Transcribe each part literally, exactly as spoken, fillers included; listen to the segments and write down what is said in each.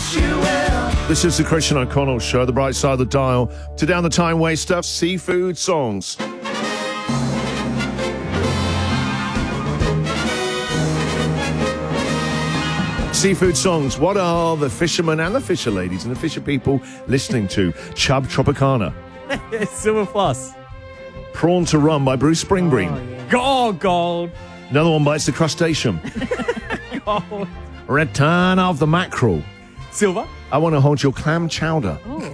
Yes, you will. This is the Christian O'Connell Show, the bright side of the dial. To down the time waster, seafood songs. Seafood songs. What are the fishermen and the fisher ladies and the fisher people listening to? Chub Tropicana. Silver Plus. Prawn to Rum by Bruce Springbreen. Oh, yeah. Gold, gold. Another one bites the crustacean. Gold. Return of the mackerel. Silver. I want to hold your clam chowder. Oh.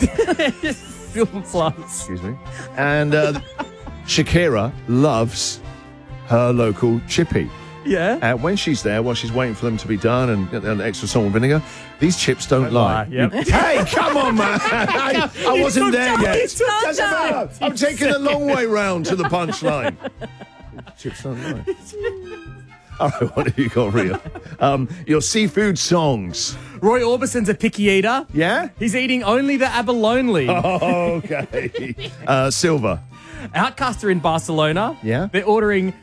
Silver Plus. Excuse me. And uh, Shakira loves her local chippy. Yeah. Uh, when she's there, while she's waiting for them to be done and, and extra salt and vinegar, these chips don't, don't lie. lie. Yep. Hey, come on, man. I, I wasn't there time. yet. It took Doesn't time. matter. I'm taking the long way round to the punchline. Chips don't lie. All right, what have you got, Ria? Um, your seafood songs. Roy Orbison's a picky eater. Yeah? He's eating only the abalone. Oh, okay. Uh, Silver. Outcast are in Barcelona. Yeah? They're ordering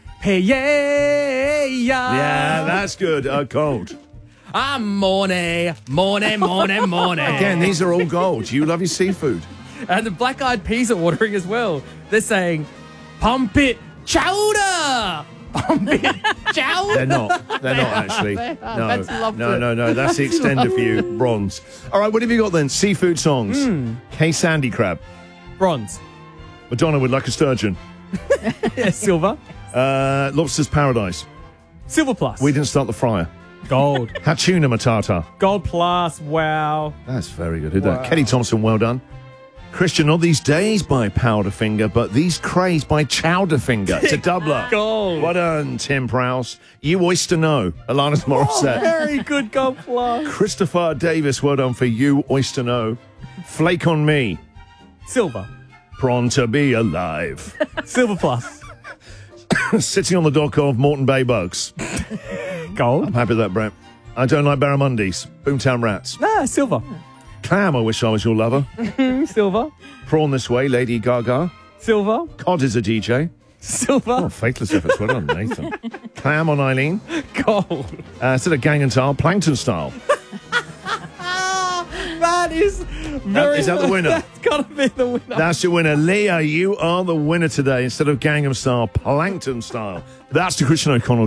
paella. Yeah, that's good. Uh, Gold. I'm morning, morning, morning, morning. Again, these are all gold. You love your seafood. And the Black Eyed Peas are ordering as well. They're saying, pump it chowder. Pump it chowder. They're not. They're not, actually. They are. No, That's loved no, it. no, no. That's the extender for you. Bronze. All right, what have you got then? Seafood songs. Mm. K. Sandy Crab. Bronze. Madonna would like a sturgeon. Yeah, silver. Uh, Lobster's Paradise. Silver Plus. We didn't start the fryer. Gold. Hatuna Matata. Gold Plus. Wow. That's very good. Who did Wow. that? Kelly Thompson, well done. Christian, not these days by Powderfinger, but these craze by Chowderfinger to Doubler. Gold. Well done, Tim Prowse. You Oyster Know, Alanis Morissette. Very good Gold Plus. Christopher Davis, well done for You Oyster Know. Flake on Me. Silver. Prawn to Be Alive. Silver Plus. Sitting on the dock of Moreton Bay Bugs. Gold. I'm happy with that, Brett. I don't like barramundis. Boomtown Rats. Ah, silver. Clam, I wish I was your lover. Silver. Prawn This Way, Lady Gaga. Silver. Cod is a D J. Silver. Oh, faithless efforts. Well done, Nathan. Clam on Eileen. Gold. Uh, instead of Gang and Tile, Plankton Style. That is very... Is that the winner? That's got to be the winner. That's your winner. Leah, you are the winner today. Instead of Gangnam Style, Plankton Style. That's the Christian O'Connell